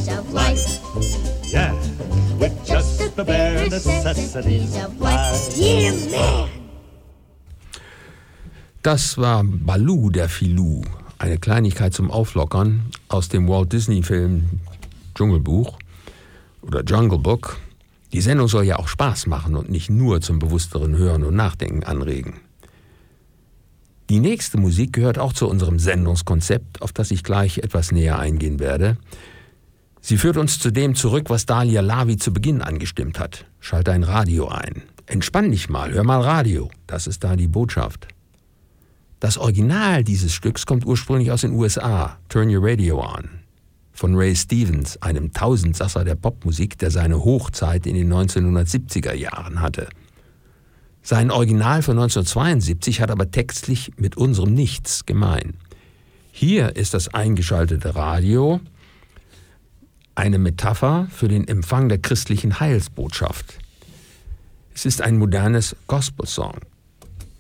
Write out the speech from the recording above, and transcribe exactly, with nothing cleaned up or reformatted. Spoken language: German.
necessities of life. Yeah, with just the bare necessities of life. Yeah, man! Das war Baloo der Filou, eine Kleinigkeit zum Auflockern aus dem Walt Disney-Film Dschungelbuch oder Jungle Book. Die Sendung soll ja auch Spaß machen und nicht nur zum bewussteren Hören und Nachdenken anregen. Die nächste Musik gehört auch zu unserem Sendungskonzept, auf das ich gleich etwas näher eingehen werde. Sie führt uns zu dem zurück, was Dalia Lavi zu Beginn angestimmt hat. Schalte ein Radio ein. Entspann dich mal, hör mal Radio. Das ist da die Botschaft. Das Original dieses Stücks kommt ursprünglich aus den U S A, Turn Your Radio On, von Ray Stevens, einem Tausendsasser der Popmusik, der seine Hochzeit in den neunzehnhundertsiebziger Jahren hatte. Sein Original von neunzehnhundertzweiundsiebzig hat aber textlich mit unserem nichts gemein. Hier ist das eingeschaltete Radio eine Metapher für den Empfang der christlichen Heilsbotschaft. Es ist ein modernes Gospel-Song.